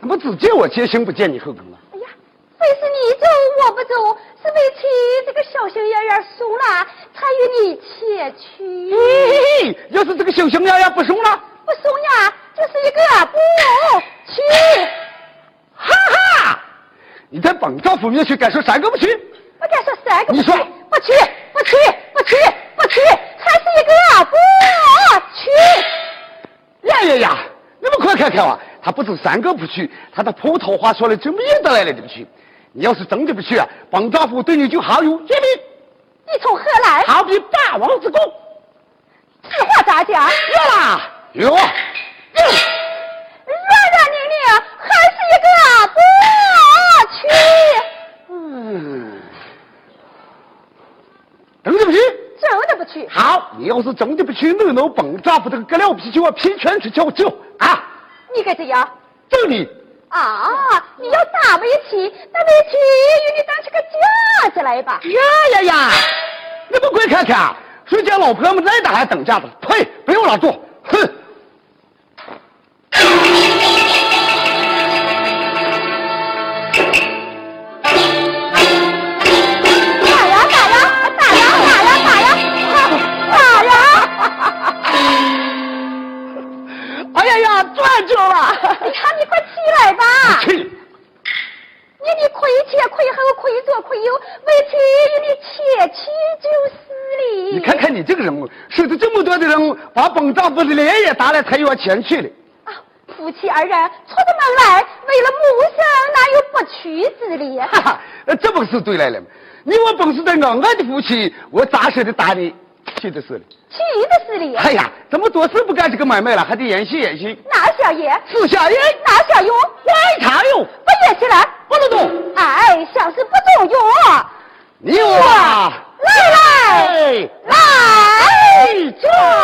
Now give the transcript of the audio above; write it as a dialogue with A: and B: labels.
A: 怎么只见我接心不见你后跟了？
B: 哎呀，非是你走我不走，是为妻这个小心眼眼松了，才与你且去。
A: 嘿，要是这个小心眼眼不松了，
B: 不松呀，就是一个不去。
A: 哈哈！你在本丈夫面前敢说3个不去？
B: 我敢说3个不去。
A: 你说
B: 不去，不去，不去，不去，还是一个不去。
A: 呀！你们快看看啊！他不止3个不去，他的葡萄话说了这么一得来了，对不去。你要是真的不去啊，本丈夫对你就好有见面。
B: 你从何来？
A: 好比霸王之功。
B: 此话咋讲？
A: 有啦，有。
B: 软软拧拧，还是一个不去。
A: 真的不去？
B: 真的不去。
A: 好，你要是真的不去，那本丈夫这个割料脾气我劈拳去叫救啊！
B: 你该怎样？
A: 揍你！
B: 啊，你要打围棋，那围棋与你当起个架子来吧。
A: 呀！你们快看看，谁家老婆们来打还等架子？呸！不用老做，哼！哎呀，转久了！
B: 哎呀，你快起来吧！
A: 去！
B: 你亏前亏后亏左亏右，为妻与你且去就是理。
A: 你看看你这个人物，守着这么多的人，把本丈夫的脸也打了，才又要前去了。
B: 啊，夫妻二人出了门来，为了母生，哪有不去之理？
A: 哈哈，这不是对来了吗？你我本是在恩爱的夫妻，我咋舍得打你？气的是了。
B: 气的是理。
A: 哎呀，怎么做事不干这个买卖了，还得演戏演戏？
B: 哪下演？
A: 四下演？
B: 哪下用？
A: 外茶用？
B: 不演起来？
A: 不能动。
B: 哎，像是不中用。
A: 你我
B: 来，
A: 来
B: 坐。